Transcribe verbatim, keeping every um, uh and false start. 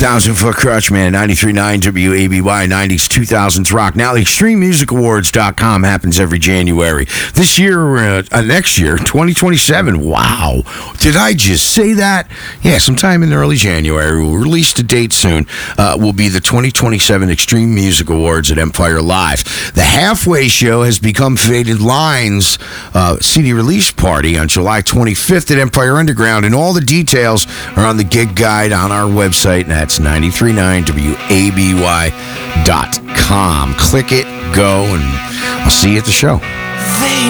Thousand Foot Crutch, man. ninety-three point nine W A B Y, nineties, two thousands rock. Now, the extreme music awards dot com happens every January. This year, uh, uh, next year, twenty twenty-seven. Wow. Did I just say that? Yeah, sometime in early January. We'll release the date soon. Uh, will be the twenty twenty-seven Extreme Music Awards at Empire Live. The Halfway Show has become Faded Lines uh, C D release party on July twenty-fifth at Empire Underground, and all the details are on the gig guide on our website, and that's ninety-three point nine W A B Y dot com. Click it, go, and I'll see you at the show. They